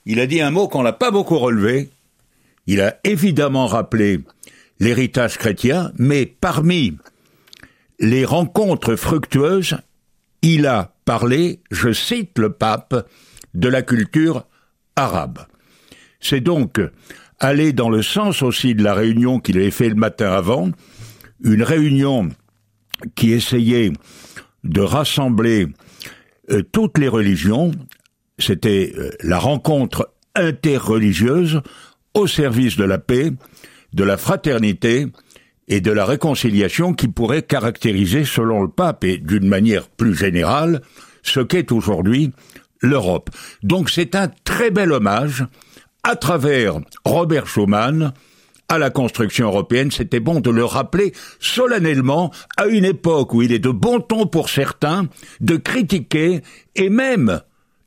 il a dit un mot qu'on n'a pas beaucoup relevé. Il a évidemment rappelé l'héritage chrétien, mais parmi les rencontres fructueuses, il a parlé, je cite le pape, de la culture arabe. C'est donc aller dans le sens aussi de la réunion qu'il avait fait le matin avant, une réunion qui essayait de rassembler toutes les religions. C'était la rencontre interreligieuse au service de la paix, de la fraternité et de la réconciliation qui pourrait caractériser, selon le pape et d'une manière plus générale, ce qu'est aujourd'hui l'Europe. Donc c'est un très bel hommage à travers Robert Schuman à la construction européenne. C'était bon de le rappeler solennellement à une époque où il est de bon ton pour certains de critiquer et même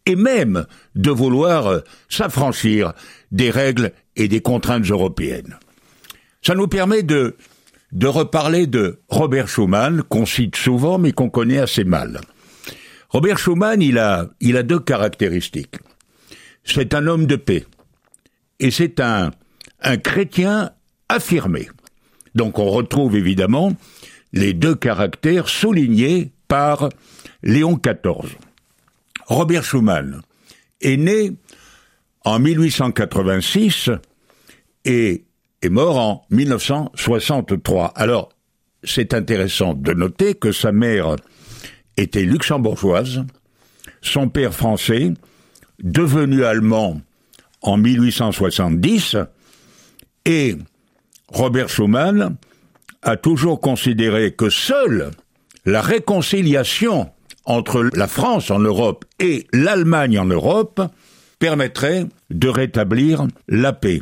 de vouloir s'affranchir des règles et des contraintes européennes. Ça nous permet de reparler de Robert Schuman, qu'on cite souvent mais qu'on connaît assez mal. Robert Schuman, il a deux caractéristiques. C'est un homme de paix et c'est un chrétien affirmé. Donc on retrouve évidemment les deux caractères soulignés par Léon XIV. Robert Schuman est né en 1886 et est mort en 1963. Alors, c'est intéressant de noter que sa mère était luxembourgeoise, son père français, devenu allemand en 1870, et Robert Schuman a toujours considéré que seule la réconciliation entre la France en Europe et l'Allemagne en Europe permettrait de rétablir la paix.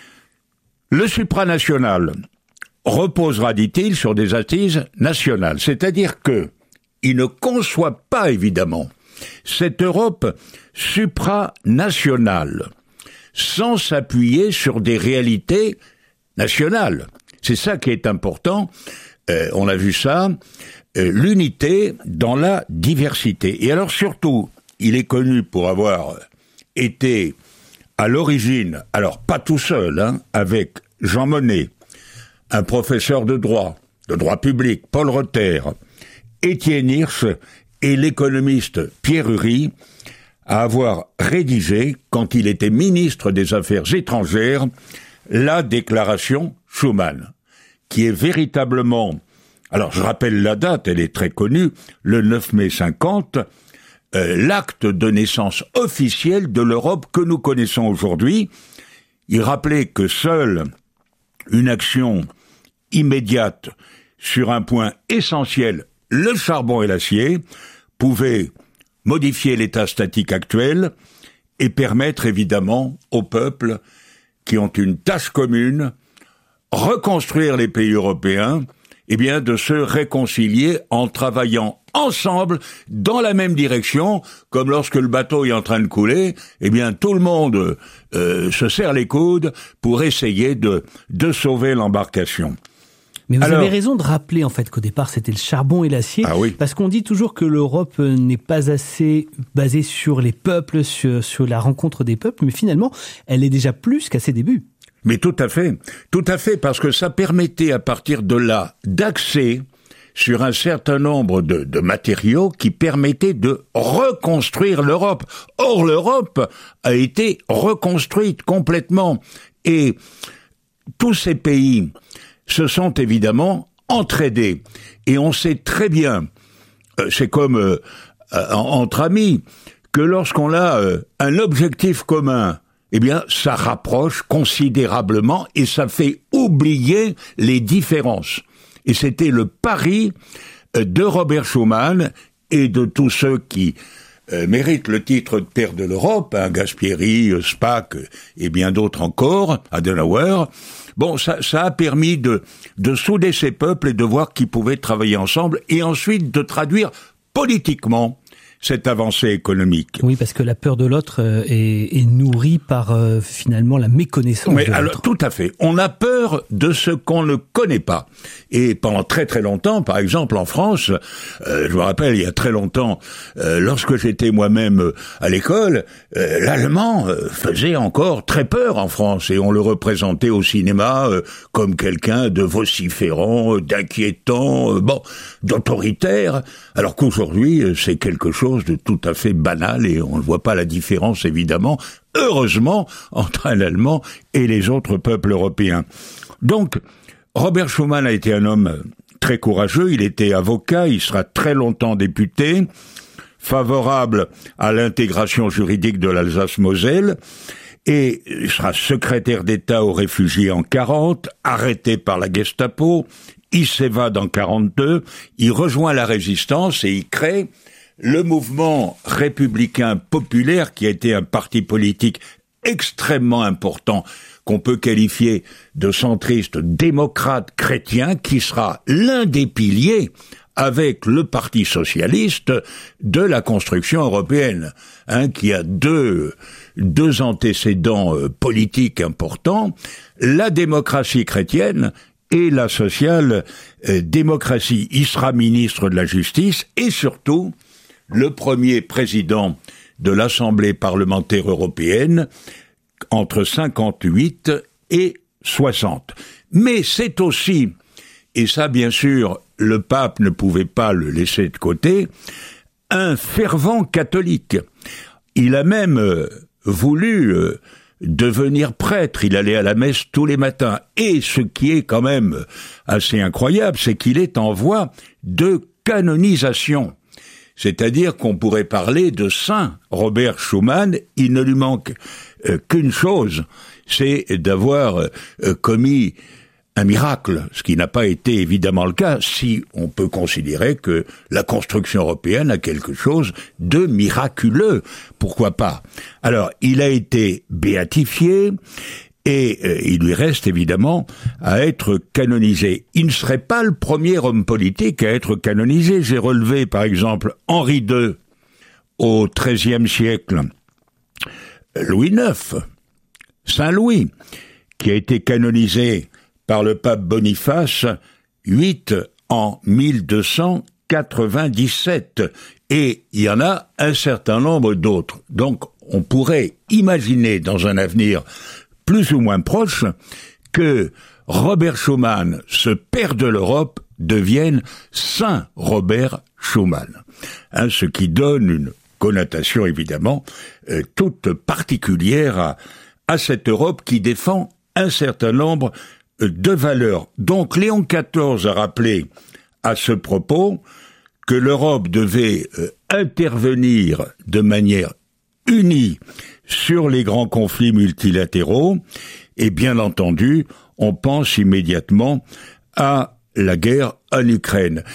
Le supranational reposera, dit-il, sur des assises nationales, c'est-à-dire que il ne conçoit pas, évidemment, cette Europe supranationale sans s'appuyer sur des réalités nationales. C'est ça qui est important, on a vu ça, l'unité dans la diversité. Et alors surtout, il est connu pour avoir été à l'origine, alors pas tout seul, avec Jean Monnet, un professeur de droit public, Paul Reuter, Étienne Hirsch et l'économiste Pierre Ury, à avoir rédigé, quand il était ministre des Affaires étrangères, la déclaration Schuman, qui est véritablement, alors je rappelle la date, elle est très connue, le 9 mai 50, l'acte de naissance officiel de l'Europe que nous connaissons aujourd'hui. Il rappelait que seule une action immédiate sur un point essentiel, le charbon et l'acier, pouvait modifier l'état statique actuel et permettre évidemment aux peuples qui ont une tâche commune, reconstruire les pays européens, de se réconcilier en travaillant ensemble dans la même direction, comme lorsque le bateau est en train de couler, tout le monde se serre les coudes pour essayer de sauver l'embarcation. Mais vous avez raison de rappeler en fait qu'au départ c'était le charbon et l'acier, parce qu'on dit toujours que l'Europe n'est pas assez basée sur les peuples, sur la rencontre des peuples, mais finalement elle est déjà plus qu'à ses débuts. Mais tout à fait, parce que ça permettait à partir de là d'axer sur un certain nombre de matériaux qui permettaient de reconstruire l'Europe. Or, l'Europe a été reconstruite complètement. Et tous ces pays se sont évidemment entraidés. Et on sait très bien, c'est comme entre amis, que lorsqu'on a un objectif commun, ça rapproche considérablement et ça fait oublier les différences. Et c'était le pari de Robert Schuman et de tous ceux qui méritent le titre de père de l'Europe, Gasperi, Spaak et bien d'autres encore, Adenauer. Ça a permis de souder ces peuples et de voir qu'ils pouvaient travailler ensemble et ensuite de traduire politiquement cette avancée économique. Oui, parce que la peur de l'autre est nourrie par finalement la méconnaissance de l'autre. Alors, tout à fait. On a peur de ce qu'on ne connaît pas. Et pendant très très longtemps, par exemple en France, je me rappelle il y a très longtemps, lorsque j'étais moi-même à l'école, l'allemand faisait encore très peur en France et on le représentait au cinéma comme quelqu'un de vociférant, d'inquiétant, d'autoritaire, alors qu'aujourd'hui c'est quelque chose de tout à fait banal et on ne voit pas la différence évidemment, heureusement, entre un Allemand et les autres peuples européens. Donc, Robert Schuman a été un homme très courageux, il était avocat, il sera très longtemps député, favorable à l'intégration juridique de l'Alsace-Moselle, et il sera secrétaire d'État aux réfugiés en 40, arrêté par la Gestapo, il s'évade en 42, il rejoint la résistance et il crée le mouvement républicain populaire qui a été un parti politique extrêmement important qu'on peut qualifier de centriste démocrate chrétien qui sera l'un des piliers avec le Parti socialiste de la construction européenne, qui a deux antécédents politiques importants, la démocratie chrétienne et la social-démocratie. Il sera ministre de la Justice et surtout le premier président de l'Assemblée parlementaire européenne entre 58 et 60. Mais c'est aussi, et ça bien sûr, le pape ne pouvait pas le laisser de côté, un fervent catholique. Il a même voulu devenir prêtre, il allait à la messe tous les matins. Et ce qui est quand même assez incroyable, c'est qu'il est en voie de canonisation. C'est-à-dire qu'on pourrait parler de Saint Robert Schuman, il ne lui manque qu'une chose, c'est d'avoir commis un miracle, ce qui n'a pas été évidemment le cas, si on peut considérer que la construction européenne a quelque chose de miraculeux. Pourquoi pas? Alors, il a été béatifié, et il lui reste évidemment à être canonisé. Il ne serait pas le premier homme politique à être canonisé. J'ai relevé par exemple Henri II au XIIIe siècle, Louis IX, Saint Louis, qui a été canonisé par le pape Boniface VIII en 1297. Et il y en a un certain nombre d'autres. Donc on pourrait imaginer dans un avenir plus ou moins proche, que Robert Schuman, ce père de l'Europe, devienne Saint Robert Schuman. Ce qui donne une connotation, évidemment, toute particulière à cette Europe qui défend un certain nombre de valeurs. Donc Léon XIV a rappelé à ce propos que l'Europe devait intervenir de manière unie sur les grands conflits multilatéraux, et bien entendu, on pense immédiatement à la guerre en Ukraine.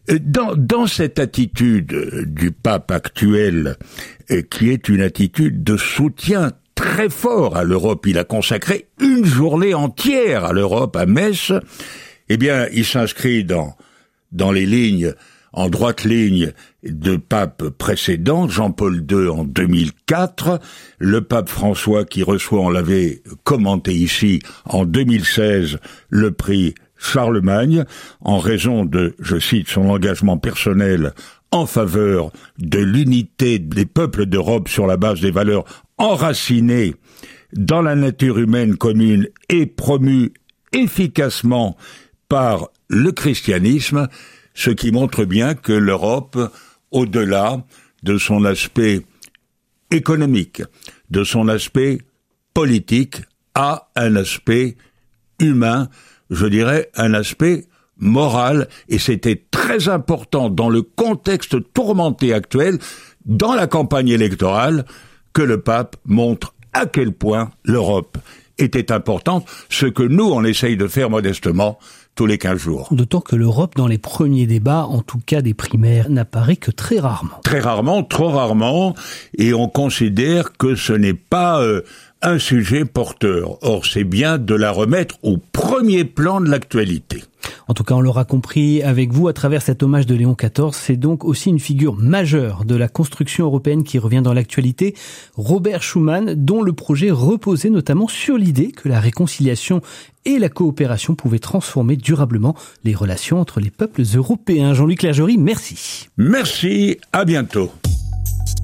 Dans cette attitude du pape actuel, qui est une attitude de soutien très fort à l'Europe, il a consacré une journée entière à l'Europe, à Metz, eh bien, il s'inscrit dans les lignes, en droite ligne de papes précédents, Jean-Paul II en 2004, le pape François qui reçoit, on l'avait commenté ici, en 2016, le prix Charlemagne, en raison de, je cite, son engagement personnel en faveur de l'unité des peuples d'Europe sur la base des valeurs enracinées dans la nature humaine commune et promues efficacement par le christianisme, ce qui montre bien que l'Europe, au-delà de son aspect économique, de son aspect politique, a un aspect humain, je dirais un aspect moral, et c'était très important dans le contexte tourmenté actuel, dans la campagne électorale, que le pape montre à quel point l'Europe était importante, ce que nous, on essaye de faire modestement tous les 15 jours. D'autant que l'Europe, dans les premiers débats, en tout cas des primaires, n'apparaît que très rarement. Très rarement, trop rarement, et on considère que ce n'est pas un sujet porteur. Or, c'est bien de la remettre au premier plan de l'actualité. En tout cas, on l'aura compris avec vous à travers cet hommage de Léon XIV. C'est donc aussi une figure majeure de la construction européenne qui revient dans l'actualité. Robert Schuman, dont le projet reposait notamment sur l'idée que la réconciliation et la coopération pouvaient transformer durablement les relations entre les peuples européens. Jean-Luc Clergerie, merci. Merci, à bientôt.